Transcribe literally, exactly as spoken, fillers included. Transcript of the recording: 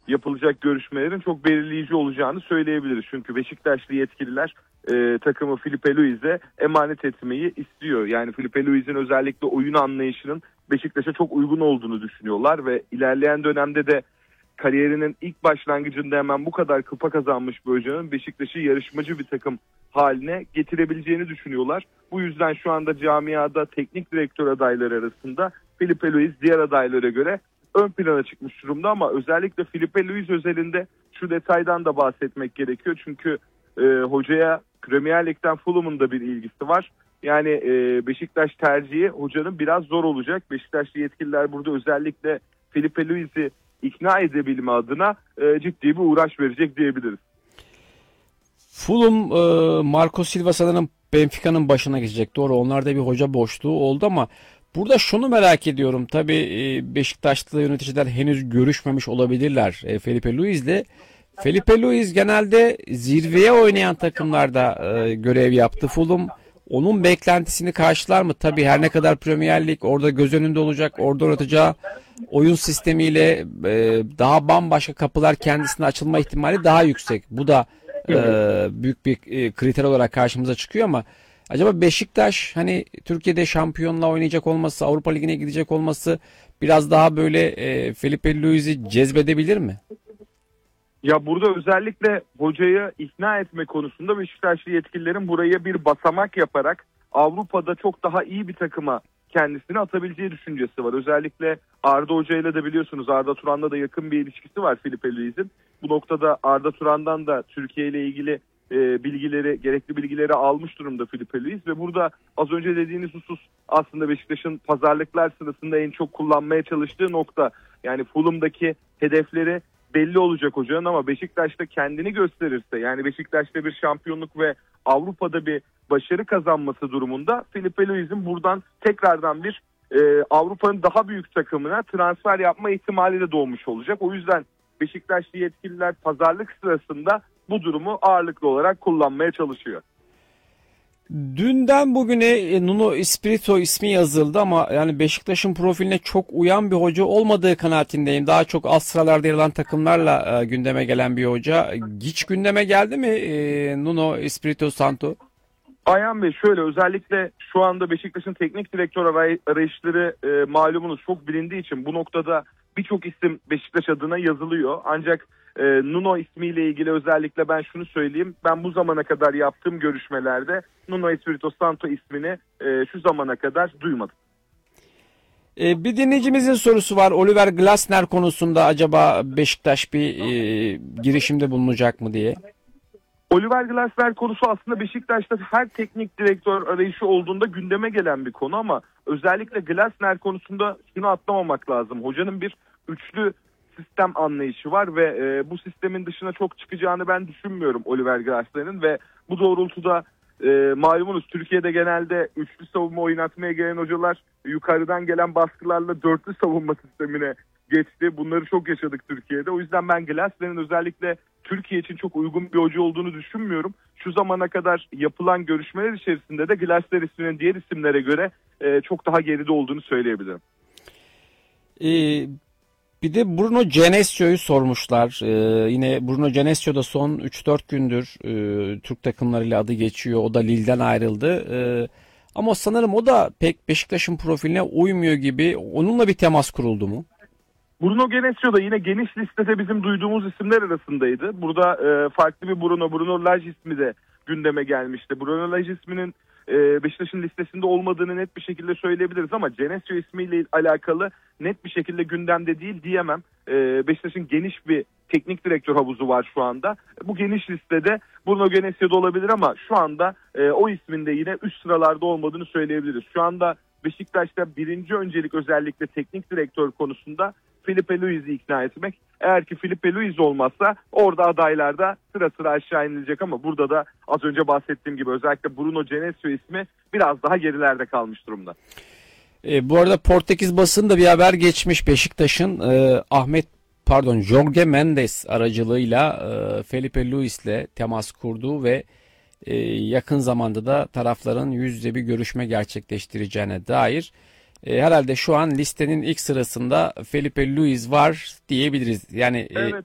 yapılacak görüşmelerin çok belirleyici olacağını söyleyebiliriz. Çünkü Beşiktaşlı yetkililer e, takımı Filipe Luiz'e emanet etmeyi istiyor. Yani Filipe Luiz'in özellikle oyun anlayışının Beşiktaş'a çok uygun olduğunu düşünüyorlar ve ilerleyen dönemde de kariyerinin ilk başlangıcında hemen bu kadar kupa kazanmış bir hocanın Beşiktaş'ı yarışmacı bir takım haline getirebileceğini düşünüyorlar. Bu yüzden şu anda camiada teknik direktör adayları arasında Filipe Luiz diğer adaylara göre ön plana çıkmış durumda, ama özellikle Filipe Luiz özelinde şu detaydan da bahsetmek gerekiyor. Çünkü e, hocaya Premier Lig'den Fulham'ın da bir ilgisi var. Yani e, Beşiktaş tercihi hocanın biraz zor olacak. Beşiktaşlı yetkililer burada özellikle Filipe Luiz'i ikna edebilme adına e, ciddi bir uğraş verecek diyebiliriz. Fulham, e, Marco Silva sanırım Benfica'nın başına geçecek. Doğru, onlarda bir hoca boşluğu oldu ama burada şunu merak ediyorum. Tabii e, Beşiktaşlı yöneticiler henüz görüşmemiş olabilirler e, Filipe Luiz'le. Filipe Luiz genelde zirveye oynayan takımlarda e, görev yaptı. Fulham onun beklentisini karşılar mı? Tabii her ne kadar Premier Lig orada göz önünde olacak, orada oynatacağı oyun sistemiyle e, daha bambaşka kapılar kendisine açılma ihtimali daha yüksek. Bu da e, büyük bir e, kriter olarak karşımıza çıkıyor ama acaba Beşiktaş hani Türkiye'de şampiyonla oynayacak olması, Avrupa Ligi'ne gidecek olması biraz daha böyle e, Filipe Luiz'i cezbedebilir mi? Ya burada özellikle hocayı ikna etme konusunda Beşiktaşlı yetkililerin buraya bir basamak yaparak Avrupa'da çok daha iyi bir takıma kendisini atabileceği düşüncesi var. Özellikle Arda Hoca ile de biliyorsunuz, Arda Turan'la da yakın bir ilişkisi var Filipe Luiz'in. Bu noktada Arda Turan'dan da Türkiye ile ilgili e, bilgileri, gerekli bilgileri almış durumda Filipe Luiz ve burada az önce dediğiniz husus aslında Beşiktaş'ın pazarlıklar sırasında en çok kullanmaya çalıştığı nokta. Yani Fulham'daki hedefleri belli olacak hocanın, ama Beşiktaş'ta kendini gösterirse, yani Beşiktaş'ta bir şampiyonluk ve Avrupa'da bir başarı kazanması durumunda Filipe Luiz'in buradan tekrardan bir e, Avrupa'nın daha büyük takımına transfer yapma ihtimali de doğmuş olacak. O yüzden Beşiktaşlı yetkililer pazarlık sırasında bu durumu ağırlıklı olarak kullanmaya çalışıyor. Dünden bugüne Nuno Espirito ismi yazıldı ama yani Beşiktaş'ın profiline çok uyan bir hoca olmadığı kanaatindeyim. Daha çok alt sıralarda yer alan takımlarla e, gündeme gelen bir hoca. Hiç gündeme geldi mi e, Nuno Espirito Santo? Ayhan Bey, şöyle, özellikle şu anda Beşiktaş'ın teknik direktör aray- arayışları e, malumunuz çok bilindiği için bu noktada birçok isim Beşiktaş adına yazılıyor. Ancak e, Nuno ismiyle ilgili özellikle ben şunu söyleyeyim. Ben bu zamana kadar yaptığım görüşmelerde Nuno Espirito Santo ismini e, şu zamana kadar duymadım. E, bir dinleyicimizin sorusu var. Oliver Glasner konusunda acaba Beşiktaş bir e, girişimde bulunacak mı diye. Oliver Glasner konusu aslında Beşiktaş'ta her teknik direktör arayışı olduğunda gündeme gelen bir konu, ama özellikle Glasner konusunda şunu atlamamak lazım. Hocanın bir üçlü sistem anlayışı var ve e, bu sistemin dışına çok çıkacağını ben düşünmüyorum Oliver Glasner'in ve bu doğrultuda e, malumunuz Türkiye'de genelde üçlü savunma oynatmaya gelen hocalar yukarıdan gelen baskılarla dörtlü savunma sistemine geçti. Bunları çok yaşadık Türkiye'de. O yüzden ben Glasner'in özellikle Türkiye için çok uygun bir hoca olduğunu düşünmüyorum. Şu zamana kadar yapılan görüşmeler içerisinde de Glasner isminin diğer isimlere göre e, çok daha geride olduğunu söyleyebilirim. Ee, bir de Bruno Genesio'yu sormuşlar. Ee, yine Bruno Genesio da son üç dört gündür e, Türk takımlarıyla adı geçiyor. O da Lille'den ayrıldı. Ee, ama sanırım o da pek Beşiktaş'ın profiline uymuyor gibi. Onunla bir temas kuruldu mu? Bruno Genesio da yine geniş listede bizim duyduğumuz isimler arasındaydı. Burada e, farklı bir Bruno, Bruno Lage ismi de gündeme gelmişti. Bruno Lage isminin e, Beşiktaş'ın listesinde olmadığını net bir şekilde söyleyebiliriz, ama Genesio ismiyle alakalı net bir şekilde gündemde değil diyemem. E, Beşiktaş'ın geniş bir teknik direktör havuzu var şu anda. Bu geniş listede Bruno Genesio da olabilir, ama şu anda e, o ismin de yine üst sıralarda olmadığını söyleyebiliriz. Şu anda Beşiktaş'ta birinci öncelik özellikle teknik direktör konusunda Filipe Luiz'i ikna etmek. Eğer ki Filipe Luiz olmazsa orada adaylarda sıra sıra aşağı inilecek, ama burada da az önce bahsettiğim gibi özellikle Bruno Genesio ismi biraz daha gerilerde kalmış durumda. E, bu arada Portekiz basında bir haber geçmiş. Beşiktaş'ın e, Ahmet pardon Jorge Mendes aracılığıyla e, Filipe Luiz'le temas kurduğu ve e, yakın zamanda da tarafların yüz yüze bir görüşme gerçekleştireceğine dair. E, herhalde şu an listenin ilk sırasında Filipe Luiz var diyebiliriz. Yani evet,